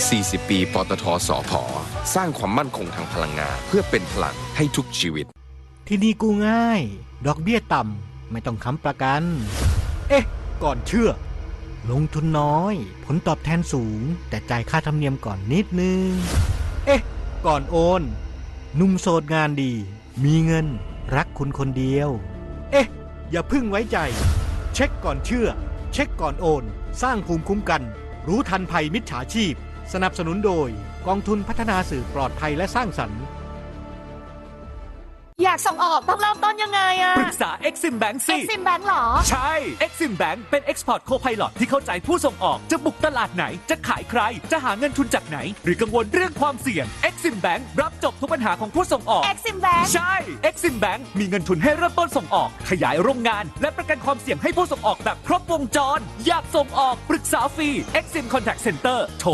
40 ปีปตทสผ.สร้างความมั่นคงทางพลังงานเพื่อเป็นพลังให้ทุกชีวิตที่นี่กู้ง่ายดอกเบี้ยต่ำไม่ต้องค้ำประกันก่อนเชื่อลงทุนน้อยผลตอบแทนสูงแต่จ่ายค่าธรรมเนียมก่อนนิดนึงก่อนโอนหนุ่มโสดงานดีมีเงินรักคุณคนเดียวอย่าพึ่งไว้ใจเช็คก่อนเชื่อเช็คก่อนโอนสร้างภูมิคุ้มกันรู้ทันภัยมิจฉาชีพสนับสนุนโดยกองทุนพัฒนาสื่อปลอดภัยและสร้างสรรค์อยากส่งออกต้องเริ่มต้นยังไงอะปรึกษา Exim Bank สิ Exim Bank หรอใช่ Exim Bank เป็น Export Co-Pilot ที่เข้าใจผู้ส่งออกจะบุกตลาดไหนจะขายใครจะหาเงินทุนจากไหนหรือกังวลเรื่องความเสี่ยง Exim Bank รับจบทุกปัญหาของผู้ส่งออก Exim Bank ใช่ Exim Bank มีเงินทุนให้เริ่มต้นส่งออกขยายโรงงานและประกันความเสี่ยงให้ผู้ส่งออกแบบครบวงจรอยากส่งออกปรึกษาฟรี Exim Contact Center โทร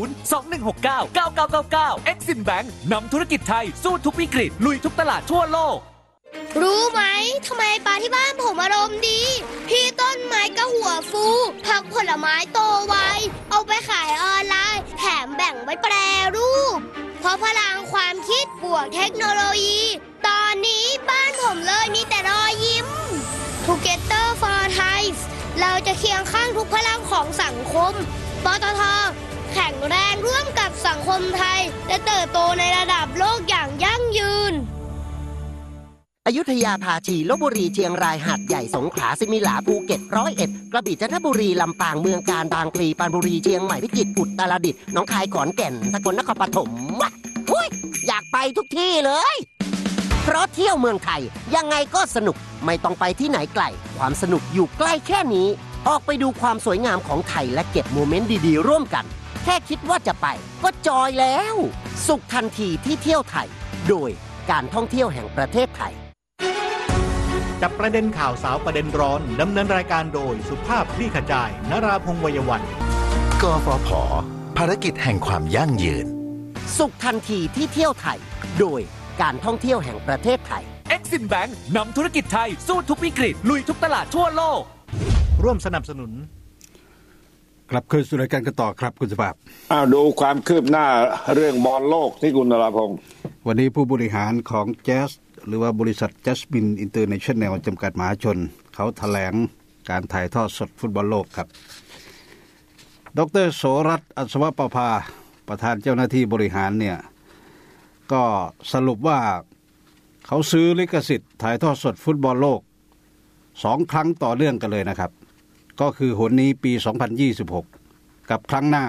021699999 Exim Bank นำธุรกิจไทยสู้ทุกวิกฤตลุยทุกตลาดทั่วโลกรู้ไหมทำไมปลาที่บ้านผมอารมณ์ดีพี่ต้นไม้ก็หัวฟูผักผลไม้โตไวเอาไปขายออนไลน์แถมแบ่งไว้แปรรูปเพราะพลังความคิดบวกเทคโนโลยีตอนนี้บ้านผมเลยมีแต่รอยยิ้ม Together for Thai เราจะเคียงข้างทุกพลังของสังคมปตท.แข็งแรงร่วมกับสังคมไทยและเติบโตในระดับโลกอย่างยั่งยืนอยุธยาภาชีลพบุรีเชียงรายหาดใหญ่สงขลาสิมิหลาภูเก็ต101กระบี่จันทบุรีลำปางเมืองกาญบางพลีปรานบุรีเชียงใหม่พิจิตรอุตรดิตถ์หนองคายขอนแก่นสกลนครปฐมอยากไปทุกที่เลยเพราะเที่ยวเมืองไทยยังไงก็สนุกไม่ต้องไปที่ไหนไกลความสนุกอยู่ใกล้แค่นี้ออกไปดูความสวยงามของไทยและเก็บโมเมนต์ดีๆร่วมกันแค่คิดว่าจะไปก็จอยแล้วสุขทันทีที่เที่ยวไทยโดยการท่องเที่ยวแห่งประเทศไทยจับประเด็นข่าวสาวประเด็นร้อนดำเนินรายการโดยสุภาพคลี่ขจายนราพงษ์ วัยวันกฟผ.ภารกิจแห่งความยั่งยืนสุขทันทีที่เที่ยวไทยโดยการท่องเที่ยวแห่งประเทศไทย Exim Bank นำธุรกิจไทยสู้ทุกวิกฤตลุยทุกตลาดทั่วโลกร่วมสนับสนุนกลับคืนสู่รายการกันต่อครับคุณสุภาพดูความคืบหน้าเรื่องบอลโลกที่คุณนราพงษ์วันนี้ผู้บริหารของแจ๊สหรือว่าบริษัท Jasmine International จำกัดมหาชนเขาแถลงการถ่ายทอดสดฟุตบอลโลกครับดร.โสรัตน์ อัศวประภาประธานเจ้าหน้าที่บริหารเนี่ยก็สรุปว่าเขาซื้อลิขสิทธิ์ถ่ายทอดสดฟุตบอลโลก2ครั้งต่อเนื่องกันเลยนะครับก็คือหนนี้ปี2026กับครั้งหน้า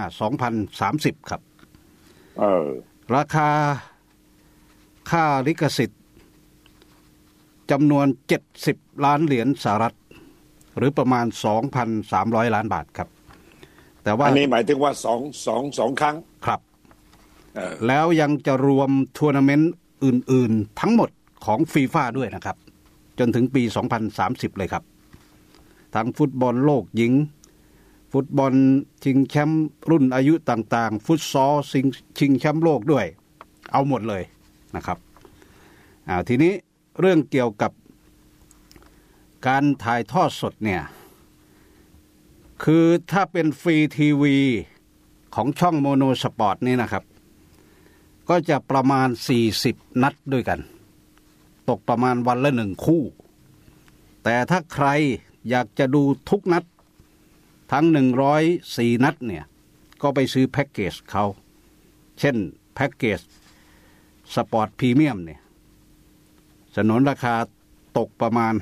2030ครับราคาค่าลิขสิทธิ์จำนวน70ล้านเหรียญสหรัฐหรือประมาณ 2,300 ล้านบาทครับแต่ว่าอันนี้หมายถึงว่า2ครั้งครับแล้วยังจะรวมทัวร์นาเมนต์อื่นๆทั้งหมดของฟีฟ่าด้วยนะครับจนถึงปี2030เลยครับทั้งฟุตบอลโลกหญิงฟุตบอลชิงแชมป์รุ่นอายุต่างๆฟุตซอลชิงแชมป์โลกด้วยเอาหมดเลยนะครับทีนี้เรื่องเกี่ยวกับการถ่ายทอดสดเนี่ยคือถ้าเป็นฟรีทีวีของช่องโมโนสปอร์ตนี่นะครับก็จะประมาณ40นัดด้วยกันตกประมาณวันละ1คู่แต่ถ้าใครอยากจะดูทุกนัดทั้ง104นัดเนี่ยก็ไปซื้อแพ็กเกจเขาเช่นแพ็กเกจสปอร์ตพรีเมียมเนี่ยสนนราคาตกประมาณ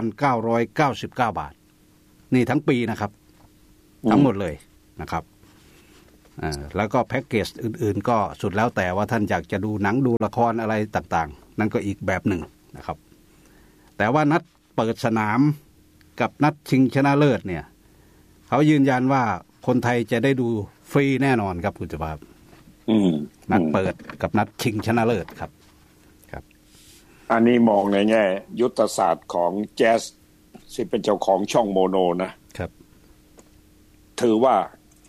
5,999 บาทนี่ทั้งปีนะครับทั้งหมดเลยนะครับแล้วก็แพ็กเกจอื่นๆก็สุดแล้วแต่ว่าท่านอยากจะดูหนังดูละครอะไรต่างๆนั่นก็อีกแบบหนึ่งนะครับแต่ว่านัดเปิดสนามกับนัดชิงชนะเลิศเนี่ยเขายืนยันว่าคนไทยจะได้ดูฟรีแน่นอนครับคุณสุภาพนัดเปิดกับนัดชิงชนะเลิศครับอันนี้มองในแง่ยุทธศาสตร์ของแจ๊สที่เป็นเจ้าของช่องโมโนนะครับถือว่า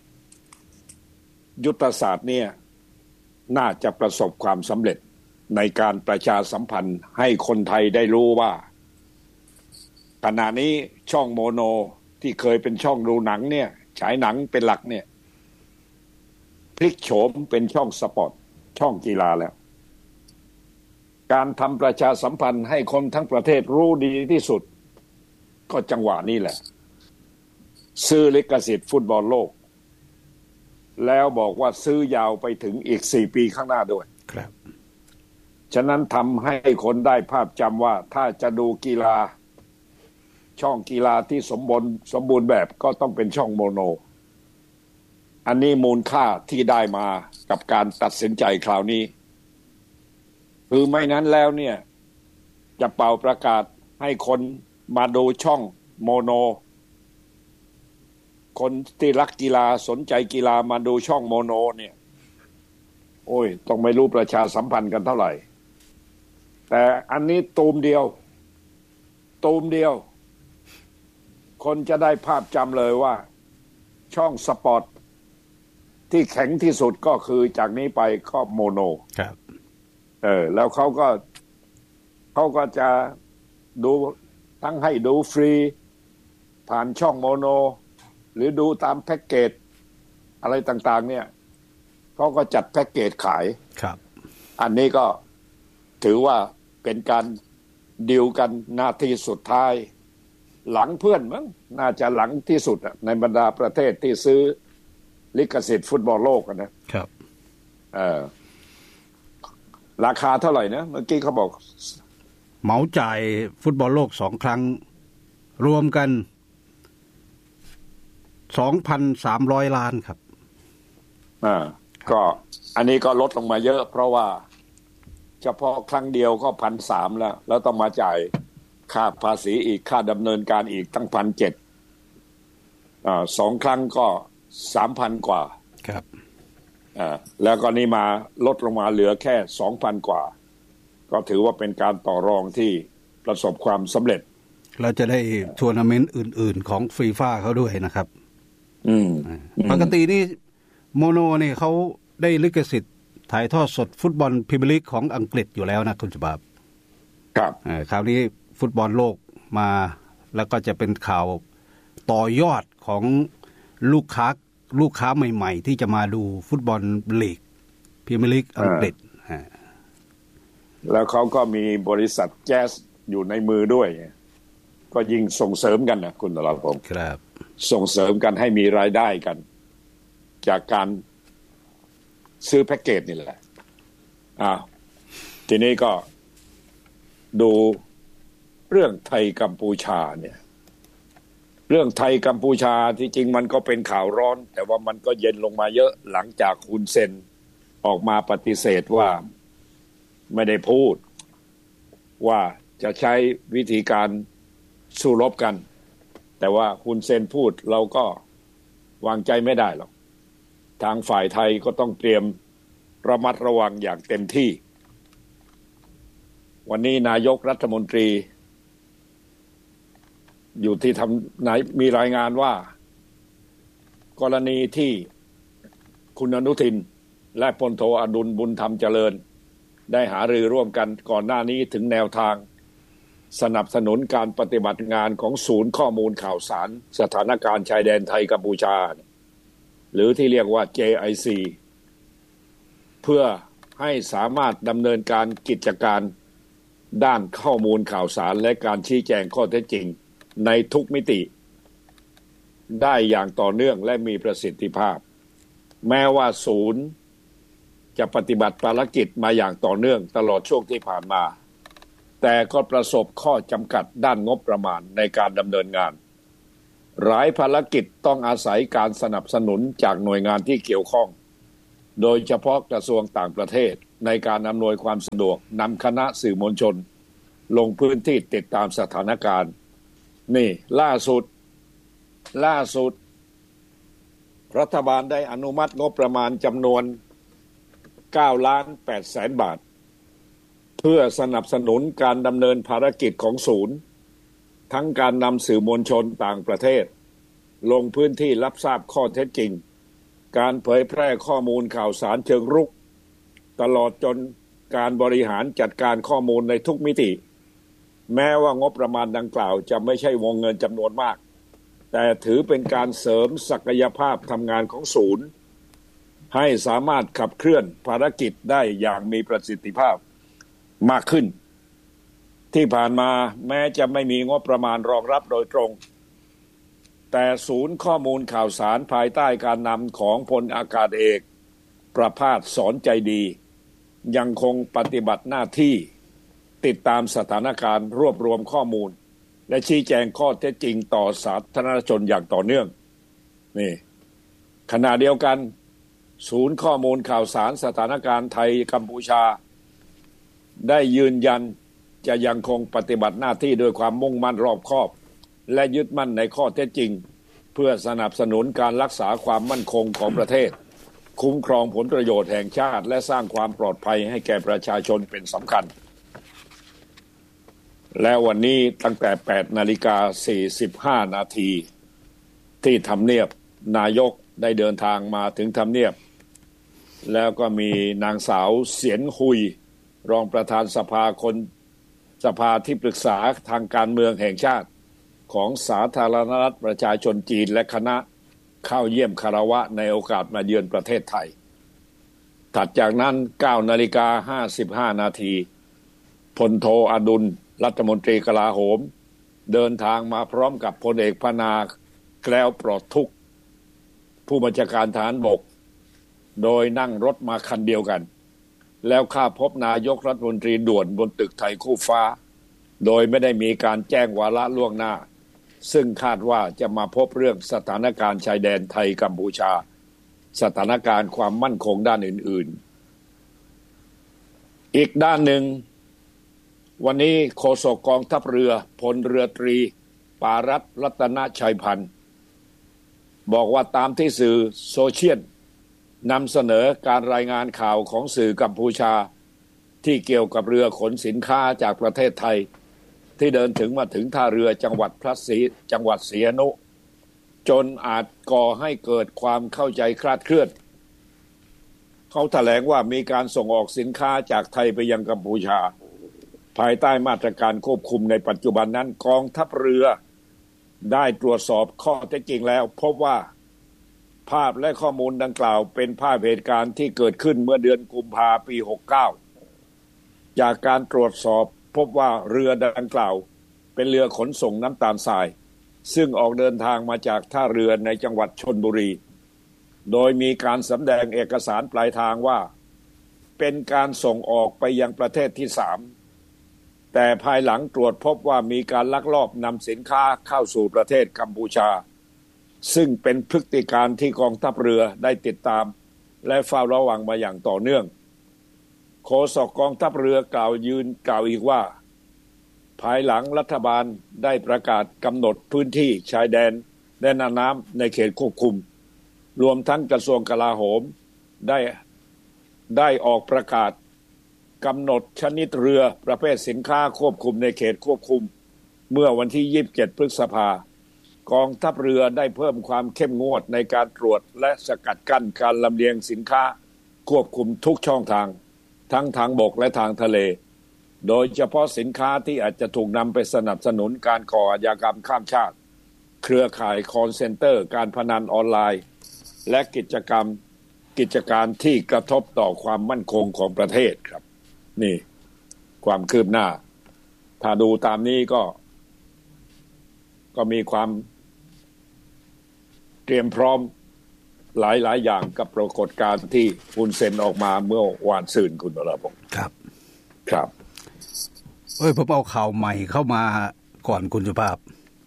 ยุทธศาสตร์เนี่ยน่าจะประสบความสำเร็จในการประชาสัมพันธ์ให้คนไทยได้รู้ว่าขณะนี้ช่องโมโนที่เคยเป็นช่องดูหนังเนี่ยฉายหนังเป็นหลักเนี่ยพลิกโฉมเป็นช่องสปอร์ตช่องกีฬาแล้วการทำประชาสัมพันธ์ให้คนทั้งประเทศรู้ดีที่สุดก็จังหวะนี้แหละซื้อลิขสิทธิ์ฟุตบอลโลกแล้วบอกว่าซื้อยาวไปถึงอีก4 ปีข้างหน้าด้วยครับฉะนั้นทำให้คนได้ภาพจำว่าถ้าจะดูกีฬาช่องกีฬาที่สมบูรณ์แบบก็ต้องเป็นช่องโมโนอันนี้มูลค่าที่ได้มากับการตัดสินใจคราวนี้คือไม่นั้นแล้วเนี่ยจะเป่าประกาศให้คนมาดูช่องโมโนคนที่รักกีฬาสนใจกีฬามาดูช่องโมโนเนี่ยโอ้ยต้องไม่รู้ประชาสัมพันธ์กันเท่าไหร่แต่อันนี้ตูมเดียวคนจะได้ภาพจำเลยว่าช่องสปอร์ตที่แข็งที่สุดก็คือจากนี้ไปก็โมโนครับแล้วเขาก็จะดูทั้งให้ดูฟรีผ่านช่องโมโนหรือดูตามแพ็กเกจอะไรต่างๆเนี่ยเขาก็จัดแพ็กเกจขายครับอันนี้ก็ถือว่าเป็นการดีลกันนาทีสุดท้ายหลังเพื่อนมั้งน่าจะหลังที่สุดในบรรดาประเทศที่ซื้อลิขสิทธิ์ฟุตบอลโลกนะครับราคาเท่าไหร่นะเมื่อกี้เขาบอกเหมาจ่ายฟุตบอลโลก2 ครั้งรวมกัน 2,300 ล้านครับก็อันนี้ก็ลดลงมาเยอะเพราะว่าเฉพาะครั้งเดียวก็ 1,300 แล้วต้องมาจ่ายค่าภาษีอีกค่าดำเนินการอีกตั้ง 1,700 2 ครั้งก็ 3,000 กว่าครับแล้วก็นี่มาลดลงมาเหลือแค่ 2,000 กว่าก็ถือว่าเป็นการต่อรองที่ประสบความสำเร็จเราจะได้ทัวร์นาเมนต์อื่นๆของฟีฟ่าเขาด้วยนะครับปกตินี่โมโนนี่เขาได้ลิขสิทธิ์ถ่ายทอดสดฟุตบอลพรีเมียร์ลีกของอังกฤษอยู่แล้วนะคุณฉบับครับคราวนี้ฟุตบอลโลกมาแล้วก็จะเป็นข่าวต่อยอดของลูกค้าใหม่ๆที่จะมาดูฟุตบอลลีกพรีเมียร์ลีกอังกฤษแล้วเขาก็มีบริษัทแจ๊สอยู่ในมือด้วยก็ยิ่งส่งเสริมกันนะคุณตลอดผมครับส่งเสริมกันให้มีรายได้กันจากการซื้อแพ็กเกจนี่แหละทีนี้ก็ดูเรื่องไทยกัมพูชาเนี่ยเรื่องไทยกัมพูชาที่จริงมันก็เป็นข่าวร้อนแต่ว่ามันก็เย็นลงมาเยอะหลังจากฮุนเซนออกมาปฏิเสธว่าไม่ได้พูดว่าจะใช้วิธีการสู้รบกันแต่ว่าฮุนเซนพูดเราก็วางใจไม่ได้หรอกทางฝ่ายไทยก็ต้องเตรียมระมัดระวังอย่างเต็มที่วันนี้นายกรัฐมนตรีอยู่ที่มีรายงานว่ากรณีที่คุณอนุทินและพลโทอดุลบุญธรรมเจริญได้หารือร่วมกันก่อนหน้านี้ถึงแนวทางสนับสนุนการปฏิบัติงานของศูนย์ข้อมูลข่าวสารสถานการณ์ชายแดนไทยกัมพูชาหรือที่เรียกว่า JIC เพื่อให้สามารถดำเนินการกิจการด้านข้อมูลข่าวสารและการชี้แจงข้อเท็จจริงในทุกมิติได้อย่างต่อเนื่องและมีประสิทธิภาพแม้ว่าศูนย์จะปฏิบัติภารกิจมาอย่างต่อเนื่องตลอดช่วงที่ผ่านมาแต่ก็ประสบข้อจำกัดด้านงบประมาณในการดำเนินงานหลายภารกิจต้องอาศัยการสนับสนุนจากหน่วยงานที่เกี่ยวข้องโดยเฉพาะกระทรวงต่างประเทศในการอำนวยความสะดวกนำคณะสื่อมวลชนลงพื้นที่ติดตามสถานการณ์นี่ล่าสุดรัฐบาลได้อนุมัติงบประมาณจำนวน 9,800,000 บาทเพื่อสนับสนุนการดำเนินภารกิจของศูนย์ทั้งการนำสื่อมวลชนต่างประเทศลงพื้นที่รับทราบข้อเท็จจริงการเผยแพร่ข้อมูลข่าวสารเชิงรุกตลอดจนการบริหารจัดการข้อมูลในทุกมิติแม้ว่างบประมาณดังกล่าวจะไม่ใช่วงเงินจำนวนมากแต่ถือเป็นการเสริมศักยภาพทำงานของศูนย์ให้สามารถขับเคลื่อนภารกิจได้อย่างมีประสิทธิภาพมากขึ้นที่ผ่านมาแม้จะไม่มีงบประมาณรองรับโดยตรงแต่ศูนย์ข้อมูลข่าวสารภายใต้การนำของพลอากาศเอกประภาสสอนใจดียังคงปฏิบัติหน้าที่ติดตามสถานการณ์รวบรวมข้อมูลและชี้แจงข้อเท็จจริงต่อสาธารณชนอย่างต่อเนื่องนี่ขณะเดียวกันศูนย์ข้อมูลข่าวสารสถานการณ์ไทยกัมพูชาได้ยืนยันจะยังคงปฏิบัติหน้าที่ด้วยความมุ่งมั่นรอบคอบและยึดมั่นในข้อเท็จจริงเพื่อสนับสนุนการรักษาความมั่นคงของประเทศคุ้มครองผลประโยชน์แห่งชาติและสร้างความปลอดภัยให้แก่ประชาชนเป็นสำคัญและวันนี้ตั้งแต่ 8:45 นาทีที่ทำเนียบนายกได้เดินทางมาถึงทำเนียบแล้วก็มีนางสาวเสียนหุยรองประธานสภาที่ปรึกษาทางการเมืองแห่งชาติของสาธารณรัฐประชาชนจีนและคณะเข้าเยี่ยมคารวะในโอกาสมาเยือนประเทศไทยถัดจากนั้น 9:55 นาทีพลโทอดุลรัฐมนตรีกลาโหมเดินทางมาพร้อมกับพลเอกพนาแกล้วปลอดทุกข์ผู้บัญชาการทหารบกโดยนั่งรถมาคันเดียวกันแล้วเข้าพบนายกรัฐมนตรีด่วนบนตึกไทยคู่ฟ้าโดยไม่ได้มีการแจ้งวาระล่วงหน้าซึ่งคาดว่าจะมาพบเรื่องสถานการณ์ชายแดนไทยกัมพูชาสถานการณ์ความมั่นคงด้านอื่นๆอีกด้านหนึ่งวันนี้โฆษกกองทัพเรือพลเรือตรีปารัตน์รัตนชัยพันธ์บอกว่าตามที่สื่อโซเชียลนำเสนอการรายงานข่าวของสื่อกัมพูชาที่เกี่ยวกับเรือขนสินค้าจากประเทศไทยที่เดินมาถึงท่าเรือจังหวัดศรีอนุจนอาจก่อให้เกิดความเข้าใจคลาดเคลื่อนเขาแถลงว่ามีการส่งออกสินค้าจากไทยไปยังกัมพูชาภายใต้มาตรการควบคุมในปัจจุบันนั้นกองทัพเรือได้ตรวจสอบข้อเท็จจริงแล้วพบว่าภาพและข้อมูลดังกล่าวเป็นภาพเหตุการณ์ที่เกิดขึ้นเมื่อเดือนกุมภาพันธ์ปี 69จากการตรวจสอบพบว่าเรือดังกล่าวเป็นเรือขนส่งน้ำตาลทรายซึ่งออกเดินทางมาจากท่าเรือในจังหวัดชลบุรีโดยมีการสำแดงเอกสารปลายทางว่าเป็นการส่งออกไปยังประเทศที่ 3แต่ภายหลังตรวจพบว่ามีการลักลอบนำสินค้าเข้าสู่ประเทศกัมพูชาซึ่งเป็นพฤติการที่กองทัพเรือได้ติดตามและเฝ้าระวังมาอย่างต่อเนื่องโฆษกกองทัพเรือกล่าวอีกว่าภายหลังรัฐบาลได้ประกาศกำหนดพื้นที่ชายแดนและน่านน้ำในเขตควบคุมรวมทั้งกระทรวงกลาโหมได้ออกประกาศกำหนดชนิดเรือประเภทสินค้าควบคุมในเขตควบคุมเมื่อวันที่27 พฤษภาคมกองทัพเรือได้เพิ่มความเข้มงวดในการตรวจและสกัดกั้นการลำเลียงสินค้าควบคุมทุกช่องทางทั้งทางบกและทางทะเลโดยเฉพาะสินค้าที่อาจจะถูกนำไปสนับสนุนการก่ออาชญากรรมข้ามชาติเครือข่ายคอลเซ็นเตอร์การพนันออนไลน์และกิจการที่กระทบต่อความมั่นคงของประเทศครับนี่ความคืบหน้าถ้าดูตามนี้ก็มีความเตรียมพร้อมหลายอย่างกับปรากฏการณ์ที่คุณเซ็นออกมาเมื่อวานซืนคุณวราพงศ์ครับผมเอาข่าวใหม่เข้ามาก่อนคุณสุภาพ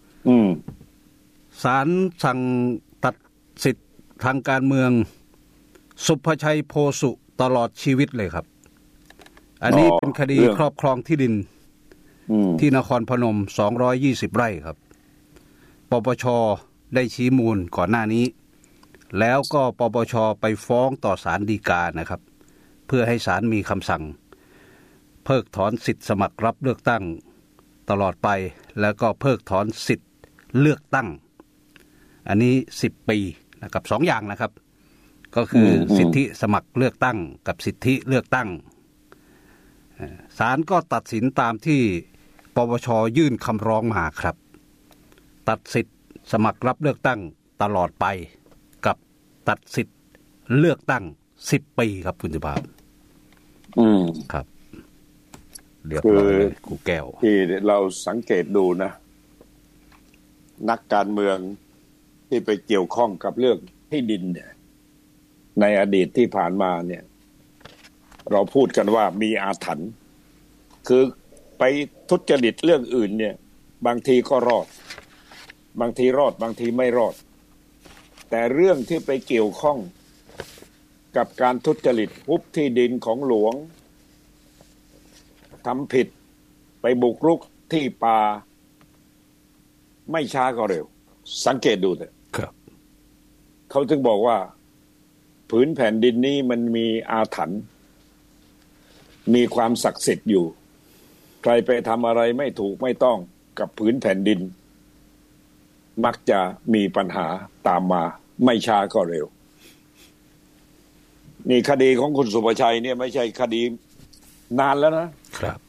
ศาลสั่งตัดสิทธิ์ทางการเมืองสุภชัยโพสุตลอดชีวิตเลยครับอันนี้เป็นคดีครอบครองที่ดินที่นครพนม220ไร่ครับปปช.ได้ชี้มูลก่อนหน้านี้แล้วก็ปปช.ไปฟ้องต่อศาลฎีกานะครับเพื่อให้ศาลมีคำสั่งเพิกถอนสิทธิ์สมัครรับเลือกตั้งตลอดไปแล้วก็เพิกถอนสิทธิ์เลือกตั้งอันนี้10 ปีนะครับ2อย่างนะครับก็คือสิทธิสมัครเลือกตั้งกับสิทธิเลือกตั้งศาลก็ตัดสินตามที่ปปช.ยื่นคำร้องมาครับตัดสิทธิ์สมัครรับเลือกตั้งตลอดไปกับตัดสิทธิ์เลือกตั้ง10 ปีครับคุณสุภาพครับเรียบร้อยเลยครูแก้วที่เราสังเกตดูนะนักการเมืองที่ไปเกี่ยวข้องกับเรื่องที่ดินเนี่ยในอดีตที่ผ่านมาเนี่ยเราพูดกันว่ามีอาถรรพ์คือไปทุจริตเรื่องอื่นเนี่ยบางทีก็รอดบางทีรอดบางทีไม่รอดแต่เรื่องที่ไปเกี่ยวข้องกับการทุจริตฮุบที่ดินของหลวงทำผิดไปบุกรุกที่ป่าไม่ช้าก็เร็วสังเกตดูเถอะครับเขาถึงบอกว่าผืนแผ่นดินนี้มันมีอาถรรพ์มีความศักดิ์สิทธิ์อยู่ใครไปทำอะไรไม่ถูกไม่ต้องกับผืนแผ่นดินมักจะมีปัญหาตามมาไม่ช้าก็เร็วนี่คดีของคุณสุภชัยเนี่ยไม่ใช่คดีนานแล้วนะครับ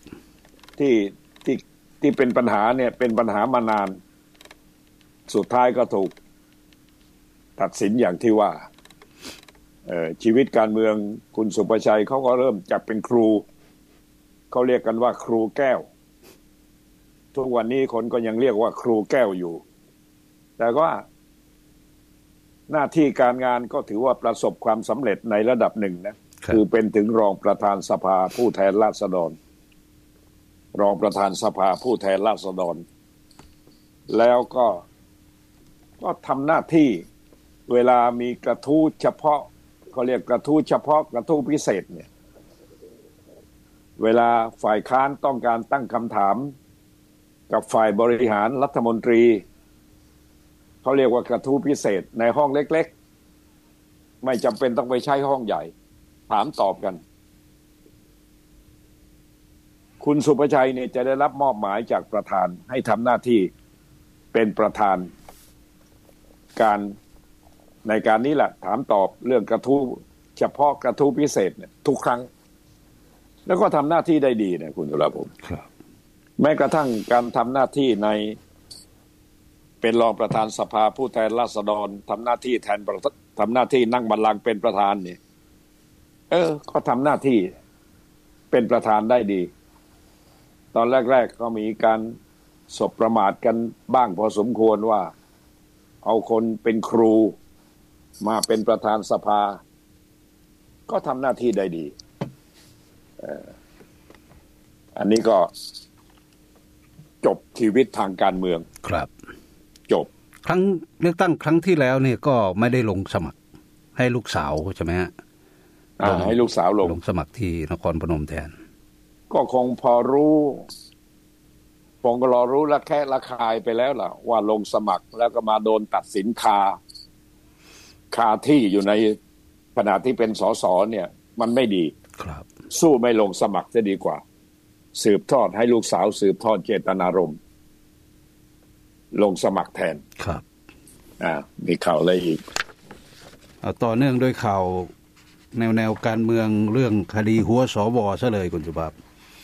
ที่เป็นปัญหาเนี่ยเป็นปัญหามานานสุดท้ายก็ถูกตัดสินอย่างที่ว่าชีวิตการเมืองคุณสุภชัยเขาก็เริ่มจากเป็นครูเขาเรียกกันว่าครูแก้วทุกวันนี้คนก็ยังเรียกว่าครูแก้วอยู่แต่ว่าหน้าที่การงานก็ถือว่าประสบความสำเร็จในระดับหนึ่งนะคือเป็นถึงรองประธานสภาผู้แทนราษฎรรองประธานสภาผู้แทนราษฎรแล้วก็ทำหน้าที่เวลามีกระทู้เฉพาะเขาเรียกกระทู้เฉพาะกระทู้พิเศษเนี่ยเวลาฝ่ายค้านต้องการตั้งคำถามกับฝ่ายบริหารรัฐมนตรีเขาเรียกว่ากระทู้พิเศษในห้องเล็กๆไม่จำเป็นต้องไปใช้ห้องใหญ่ถามตอบกันคุณสุภชัยเนี่ยจะได้รับมอบหมายจากประธานให้ทำหน้าที่เป็นประธานการในการนี้แหละถามตอบเรื่องกระทู้เฉพาะกระทู้พิเศษเนี่ยทุกครั้งแล้วก็ทำหน้าที่ได้ดีนะคุณสุรพงศ์แม้กระทั่งการทำหน้าที่ในเป็นรองประธานสภาผู้แทนราษฎรทำหน้าที่แทนทำหน้าที่นั่งบัลลังก์เป็นประธานเนี่ยก็ทำหน้าที่เป็นประธานได้ดีตอนแรกๆก็มีการสบประมาทกันบ้างพอสมควรว่าเอาคนเป็นครูมาเป็นประธานสภาก็ทำหน้าที่ได้ดีอันนี้ก็จบชีวิตทางการเมืองครับจบครั้งเลือกตั้งครั้งที่แล้วเนี่ยก็ไม่ได้ลงสมัครให้ลูกสาวใช่ไหมฮะให้ลูกสาวลงสมัครที่นครพนมแทนก็คงพอรู้ผมก็รอรู้ละแค่ละคายไปแล้วล่ะว่าลงสมัครแล้วก็มาโดนตัดสินคาที่อยู่ในขณะที่เป็นสสเนี่ยมันไม่ดีครับสู้ไม่ลงสมัครจะดีกว่าสืบทอดให้ลูกสาวสืบทอดเจตนารมณ์ลงสมัครแทนครับมีข่าวอะไรอีกต่อเนื่องด้วยข่าวแนวการเมืองเรื่องคดีหัวสวซะเลยคุณสุภาพ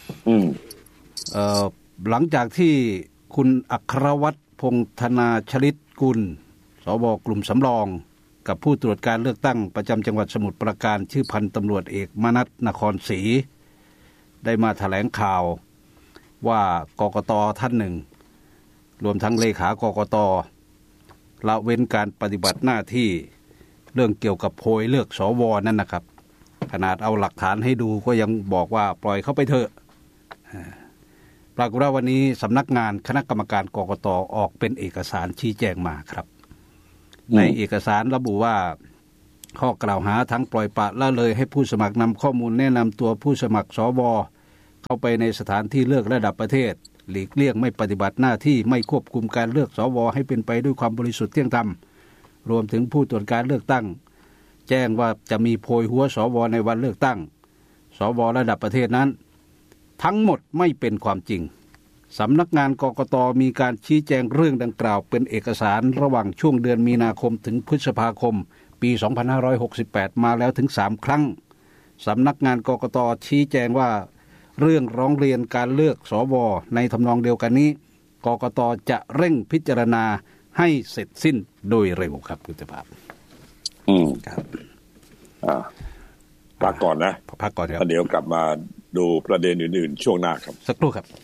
หลังจากที่คุณอัครวัฒน์พงษ์ธนาชลิตกุลสวกลุ่มสำรองกับผู้ตรวจการเลือกตั้งประจำจังหวัดสมุทรปราการชื่อพันตำรวจเอกมนัสนครศรีได้มาแถลงข่าวว่ากกต.ท่านหนึ่งรวมทั้งเลขากกต.ละเว้นการปฏิบัติหน้าที่เรื่องเกี่ยวกับโพยเลือกสวนั่นนะครับขนาดเอาหลักฐานให้ดูก็ยังบอกว่าปล่อยเขาไปเถอะปรากฏว่าวันนี้สำนักงานคณะกรรมการกกต.ออกเป็นเอกสารชี้แจงมาครับในเอกสารระบุว่าข้อกล่าวหาทั้งปล่อยปละละเลยให้ผู้สมัครนำข้อมูลแนะนำตัวผู้สมัครสวเข้าไปในสถานที่เลือกระดับประเทศหลีกเลี่ยงไม่ปฏิบัติหน้าที่ไม่ควบคุมการเลือกสวให้เป็นไปด้วยความบริสุทธิ์เที่ยงธรรมรวมถึงผู้ตรวจการเลือกตั้งแจ้งว่าจะมีโพยหัวสวในวันเลือกตั้งสวระดับประเทศนั้นทั้งหมดไม่เป็นความจริงสำนักงานกกต.มีการชี้แจงเรื่องดังกล่าวเป็นเอกสารระหว่างช่วงเดือนมีนาคมถึงพฤษภาคมปี 2568 มาแล้วถึง3ครั้งสำนักงานกกต.ชี้แจงว่าเรื่องร้องเรียนการเลือกสวในทำนองเดียวกันนี้กกต.จะเร่งพิจารณาให้เสร็จสิ้นโดยเร็วครับคุณสุภาพครับพักก่อนนะพักก่อนครับเดี๋ยวกลับมาดูประเด็นอื่นๆช่วงหน้าครับสักครู่ครับ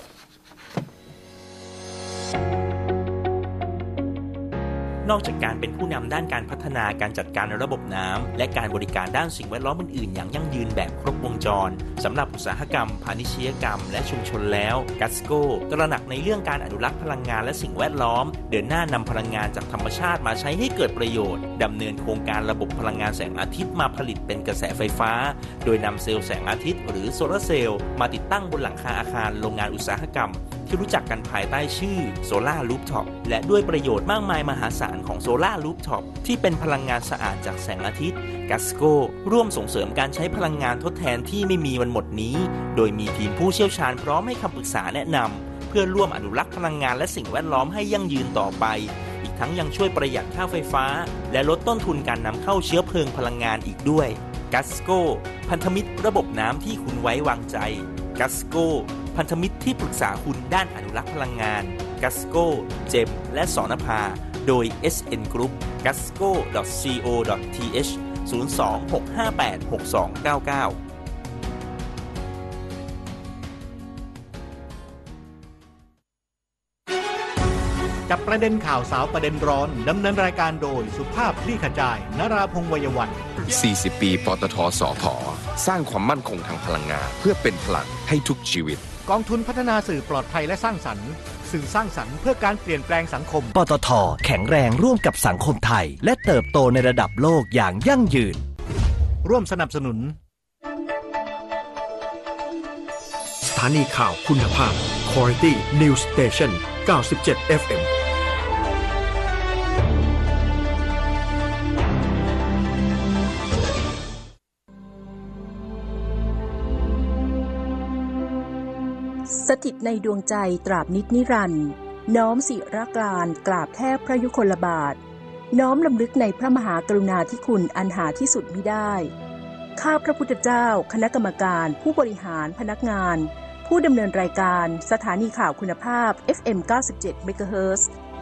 นอกจากการเป็นผู้นำด้านการพัฒนาการจัดการระบบน้ำและการบริการด้านสิ่งแวดล้อมอื่นๆอย่างยั่งยืนแบบครบวงจรสำหรับอุตสาหกรรมพาณิชยกรรมและชุมชนแล้วกัสโก้ตระหนักในเรื่องการอนุรักษ์พลังงานและสิ่งแวดล้อมเดินหน้านำพลังงานจากธรรมชาติมาใช้ให้เกิดประโยชน์ดำเนินโครงการระบบพลังงานแสงอาทิตย์มาผลิตเป็นกระแสไฟฟ้าโดยนำเซลล์แสงอาทิตย์หรือโซลาร์เซลล์มาติดตั้งบนหลังคาอาคารโรงงานอุตสาหกรรมที่รู้จักกันภายใต้ชื่อโซล่ารูฟท็อปและด้วยประโยชน์มากมายมหาศาลของโซล่ารูฟท็อปที่เป็นพลังงานสะอาดจากแสงอาทิตย์กัสโก้ร่วมส่งเสริมการใช้พลังงานทดแทนที่ไม่มีวันหมดนี้โดยมีทีมผู้เชี่ยวชาญพร้อมให้คำปรึกษาแนะนำเพื่อร่วมอนุรักษ์พลังงานและสิ่งแวดล้อมให้ยั่งยืนต่อไปอีกทั้งยังช่วยประหยัดค่าไฟฟ้าและลดต้นทุนการนำเข้าเชื้อเพลิงพลังงานอีกด้วยกัสโก้พันธมิตรระบบน้ำที่คุณไว้วางใจกัสโก้พันธมิตรที่ปรึกษาคุณด้านอนุรักษ์พลังงานกัสโก้เจมและสนภาโดย SN Group gasco.co.th 02-658-6299 จับประเด็นข่าวสาวประเด็นร้อนดำเนินรายการโดยสุภาพคลี่ขจายนราพงษ์วัยวัน 40 ปีปตทสผ.สร้างความมั่นคงทางพลังงานเพื่อเป็นพลังให้ทุกชีวิตกองทุนพัฒนาสื่อปลอดภัยและสร้างสรรค์สื่อสร้างสรรค์เพื่อการเปลี่ยนแปลงสังคมปตท.แข็งแรงร่วมกับสังคมไทยและเติบโตในระดับโลกอย่างยั่งยืนร่วมสนับสนุนสถานีข่าวคุณภาพ Quality News Station 97 FM สถิตในดวงใจตราบนิจนิรันดร์น้อมศิรกรานต์กราบแทบพระยุคลบาทน้อมลำลึกในพระมหากรุณาธิคุณอันหาที่สุดมิได้ข้าพระพุทธเจ้าคณะกรรมการผู้บริหารพนักงานผู้ดำเนินรายการสถานีข่าวคุณภาพ FM 97 เมกะเฮิรตซ์